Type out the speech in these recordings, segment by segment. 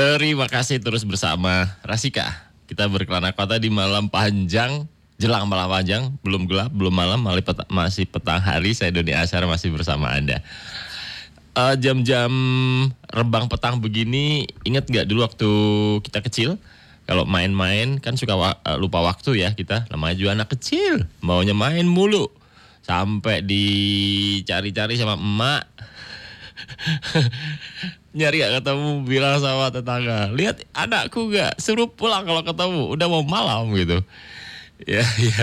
Terima kasih terus bersama Rasika. Kita berkelana kota di malam panjang, jelang malam panjang, belum gelap, belum malam, masih petang hari. Saya Doni Asyar masih bersama Anda. Jam-jam rebang petang begini, ingat gak dulu waktu kita kecil? Kalau main-main kan suka lupa waktu ya kita. Namanya juga anak kecil, maunya main mulu. Sampai dicari-cari sama emak. Nyari gak ketemu, bilang sama tetangga, lihat anakku gak, suruh pulang kalau ketemu, udah mau malam gitu. Ya.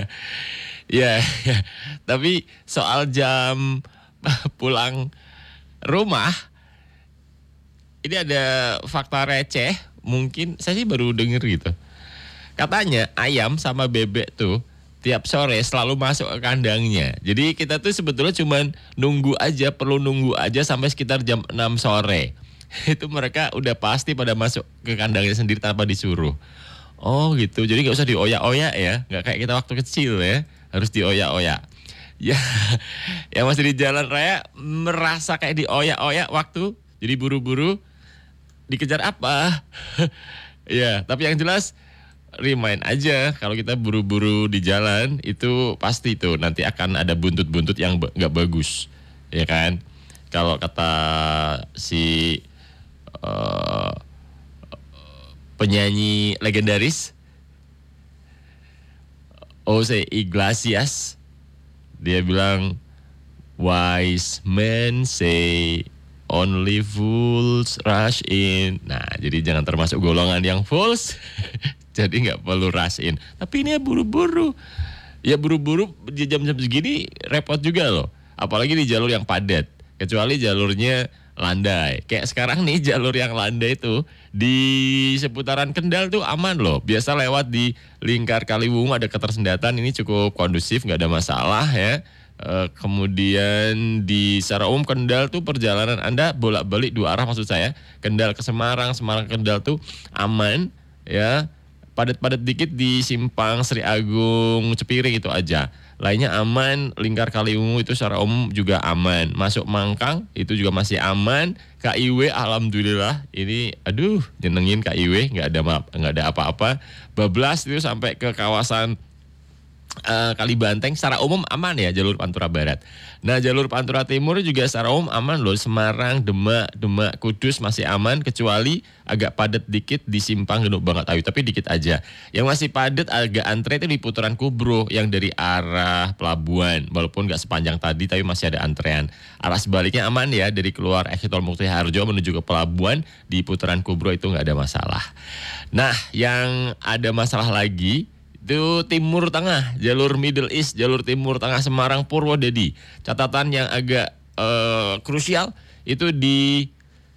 Tapi soal jam pulang rumah, ini ada fakta receh, mungkin saya sih baru denger gitu. Katanya ayam sama bebek tuh tiap sore selalu masuk ke kandangnya. Jadi kita tuh sebetulnya cuman perlu nunggu aja sampai sekitar jam 6 sore. Itu mereka udah pasti pada masuk ke kandangnya sendiri tanpa disuruh. Oh gitu, jadi gak usah dioyak-oyak ya. Gak kayak kita waktu kecil ya, harus dioyak-oyak. Ya, yang masih di jalan raya merasa kayak dioyak-oyak waktu. Jadi buru-buru, dikejar apa? Ya, tapi yang jelas remind aja kalau kita buru-buru di jalan itu pasti tuh nanti akan ada buntut-buntut yang nggak bagus, ya kan? Kalau kata si penyanyi legendaris Jose Iglesias, dia bilang wise men say only fools rush in. Nah, jadi jangan termasuk golongan yang fools. Jadi nggak perlu rush in. Tapi ini ya buru-buru. Ya buru-buru di jam-jam segini repot juga loh. Apalagi di jalur yang padat. Kecuali jalurnya landai. Kayak sekarang nih jalur yang landai itu di seputaran Kendal tuh aman loh. Biasa lewat di lingkar Kaliwungu ada ketersendatan. Ini cukup kondusif, nggak ada masalah ya. Kemudian di secara umum Kendal tuh perjalanan Anda bolak-balik dua arah maksud saya. Kendal ke Semarang, Semarang ke Kendal tuh aman ya. Padat-padat dikit di simpang Sri Agung Cepiring itu aja. Lainnya aman, lingkar Kaliwungu itu secara umum juga aman. Masuk Mangkang itu juga masih aman. KIW alhamdulillah ini nyenengin KIW, nggak ada apa-apa. Bablas itu sampai ke kawasan Kalibanteng secara umum aman ya jalur Pantura Barat. Nah jalur Pantura Timur juga secara umum aman loh. Semarang, Demak, Kudus masih aman kecuali agak padat dikit di simpang Genuk Bangat Ayu, tapi dikit aja. Yang masih padat agak antre itu di putaran Kubro yang dari arah pelabuhan, walaupun nggak sepanjang tadi tapi masih ada antrean. Arah sebaliknya aman ya, dari keluar exit tol Mukti Harjo menuju ke pelabuhan di putaran Kubro itu nggak ada masalah. Nah yang ada masalah lagi itu Timur Tengah, jalur Middle East, jalur Timur Tengah Semarang Purwodadi. Catatan yang agak krusial itu di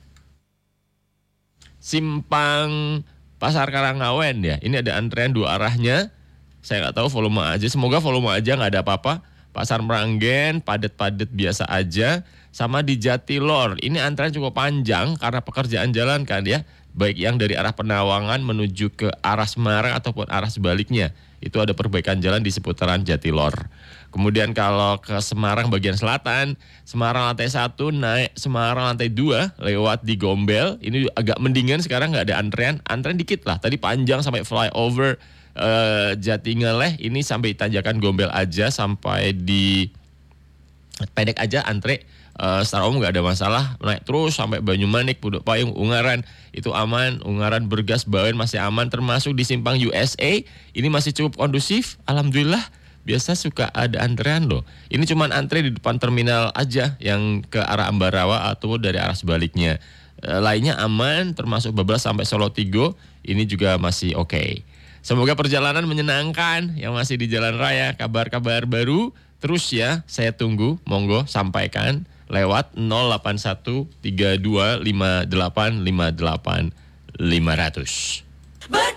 simpang Pasar Karangawen ya. Ini ada antrean dua arahnya. Saya nggak tahu volume aja. Semoga volume aja nggak ada apa-apa. Pasar Meranggen padat-padat biasa aja. Sama di Jatilor. Ini antrean cukup panjang karena pekerjaan jalan kan ya. Baik yang dari arah Penawangan menuju ke arah Semarang ataupun arah sebaliknya. Itu ada perbaikan jalan di seputaran Jatilor. Kemudian kalau ke Semarang bagian selatan, Semarang lantai 1 naik Semarang lantai 2 lewat di Gombel. Ini agak mendingan sekarang nggak ada antrean. Antrean dikit lah, tadi panjang sampai flyover Jatingeleh. Ini sampai tanjakan Gombel aja, sampai di pendek aja antre. Secara umum nggak ada masalah, naik terus sampai Banyumanik, Puduk Payung, Ungaran itu aman, Ungaran, Bergas, Bawen masih aman, termasuk di simpang USA ini masih cukup kondusif, alhamdulillah. Biasa suka ada antrean loh. Ini cuman antre di depan terminal aja yang ke arah Ambarawa atau dari arah sebaliknya. Lainnya aman, termasuk Bablas sampai Solo Tigo ini juga masih oke. Semoga perjalanan menyenangkan yang masih di jalan raya. Kabar-kabar baru terus ya, saya tunggu, monggo sampaikan lewat 081325858 500.